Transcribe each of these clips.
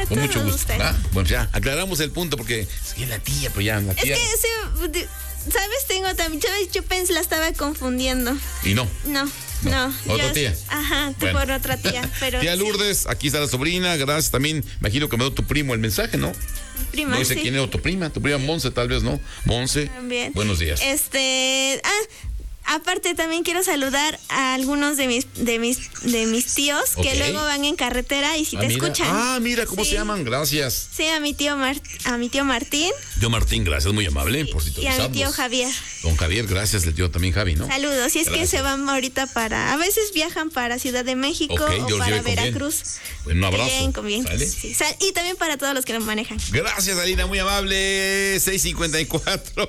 Con mucho gusto. usted. Bueno, ya aclaramos el punto porque es la tía, pero ya la tía. Es que, sí, ¿sabes? Tengo también, yo pensé, la estaba confundiendo. Y no. No. ¿Otra tía? Ajá, Bueno. por otra tía. Pero Tía Lourdes, aquí está la sobrina, gracias también. Imagino que me dio tu primo el mensaje, ¿no? Prima, No dice sí. quién era tu prima Monse, tal vez, ¿no? Monse. También. Buenos días. Aparte también quiero saludar a algunos de mis tíos que Ok. luego van en carretera y si te Mira. escuchan. Mira, ¿cómo Sí. se llaman? Gracias. Sí, a mi tío Martín Tío Martín, gracias, muy amable por y a mi sintonizarnos. tío Javier. Don Javier, gracias, el tío también Javi, ¿no? Saludos. Y es que Gracias. se van ahorita a veces viajan para Ciudad de México Ok, yo o los para llevo con bien. Veracruz. Bueno, un abrazo. Bien, con bien. ¿Sale? Sí, y también para todos los que nos manejan. Gracias, Alina, muy amable. 6:54.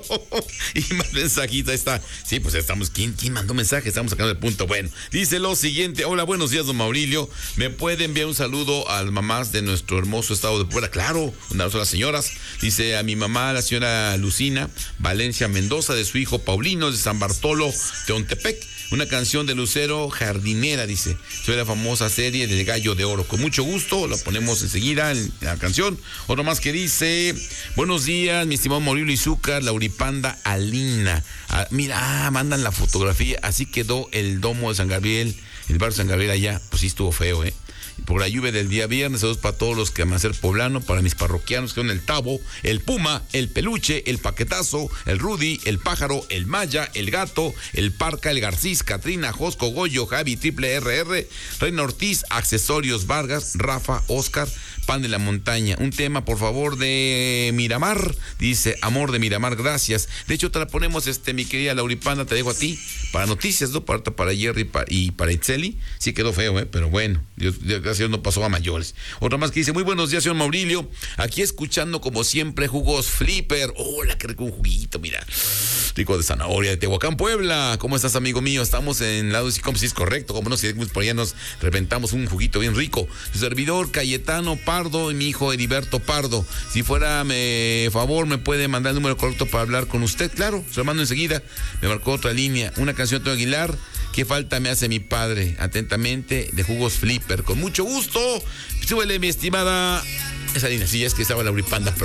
Y más mensajita está. Sí, pues estamos. ¿Quién mandó mensaje? Estamos sacando el punto. Bueno, dice lo siguiente. Hola, buenos días, don Maurilio. ¿Me puede enviar un saludo a las mamás de nuestro hermoso estado de Puebla? Claro, un abrazo a las señoras. Dice a mi mamá, la señora Lucina Valencia Mendoza, de su hijo Paulino, de San Bartolo, Teontepec. Una canción de Lucero Jardinera, dice. Soy la famosa serie del Gallo de Oro. Con mucho gusto, la ponemos enseguida en la canción. Otro más que dice: buenos días, mi estimado Maurilio Izúcar, Lauripanda Alina. Mira, mandan la fotografía. Así quedó el domo de San Gabriel, el barrio San Gabriel allá. Pues sí estuvo feo, por la lluvia del día viernes. Saludos para todos los que aman ser poblano, para mis parroquianos que son el Tavo, el Puma, el Peluche, el Paquetazo, el Rudy, el Pájaro, el Maya, el Gato, el Parca, el Garcís, Catrina, Josco, Goyo, Javi, Triple RR, Reina Ortiz, Accesorios Vargas, Rafa, Oscar, Pan de la Montaña. Un tema, por favor, de Miramar. Dice, Amor de Miramar, gracias. De hecho, te la ponemos, mi querida Lauripanda, te dejo a ti para noticias, ¿no? Para Jerry y para Itzeli. Sí quedó feo, pero bueno, gracias, no pasó a mayores. Otra más que dice: muy buenos días, señor Maurilio. Aquí escuchando, como siempre, jugos Flipper. Hola, qué rico un juguito, mira. Rico de zanahoria, de Tehuacán, Puebla. ¿Cómo estás, amigo mío? Estamos en lado de como si es correcto. Como no, si por allá nos reventamos un juguito bien rico. Su servidor, Cayetano Pardo, y mi hijo Heriberto Pardo. Si fuera favor, me puede mandar el número correcto para hablar con usted. Claro, se lo mando enseguida. Me marcó otra línea. Una canción de Antonio Aguilar. ¿Qué falta me hace mi padre? Atentamente, de jugos Flipper. Con mucho gusto. Súbele, mi estimada. Esa línea, sí, es que estaba Lauripanda, perdón.